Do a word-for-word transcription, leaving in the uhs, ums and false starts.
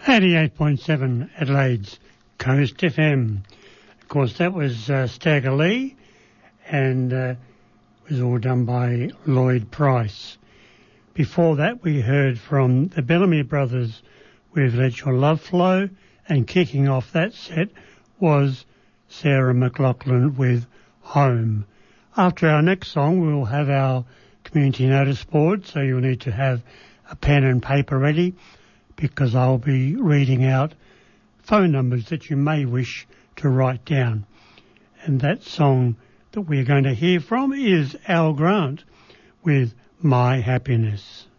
eighty-eight point seven Adelaide's Coast F M. Of course, that was uh, Stagger Lee, and uh, it was all done by Lloyd Price. Before that, we heard from the Bellamy Brothers with Let Your Love Flow, and kicking off that set was Sarah McLachlan with Home. After our next song, we'll have our community notice board, so you'll need to have a pen and paper ready, because I'll be reading out phone numbers that you may wish to write down. And that song that we're going to hear from is Al Grant with My Happiness.